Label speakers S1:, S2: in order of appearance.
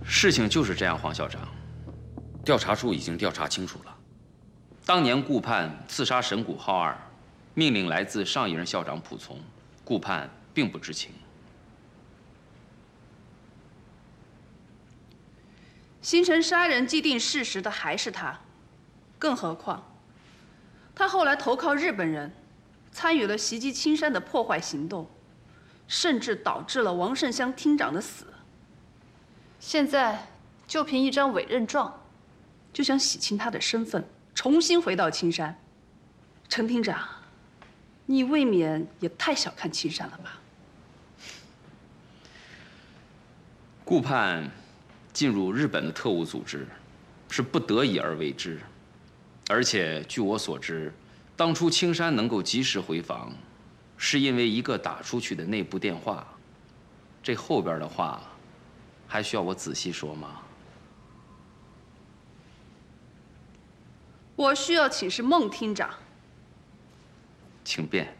S1: 事情就是这样，黄校长。调查处已经调查清楚了，当年顾盼刺杀神谷浩二，命令来自上一任校长仆从，顾盼并不知情。
S2: 星辰杀人既定事实的还是他，更何况，他后来投靠日本人，参与了袭击青山的破坏行动，甚至导致了王胜香厅长的死。现在就凭一张委任状，就想洗清他的身份，重新回到青山。陈厅长，你未免也太小看青山了吧？
S1: 顾盼进入日本的特务组织，是不得已而为之。而且据我所知，当初青山能够及时回防，是因为一个打出去的内部电话。这后边的话，还需要我仔细说吗？
S2: 我需要请示孟厅长。
S1: 请便。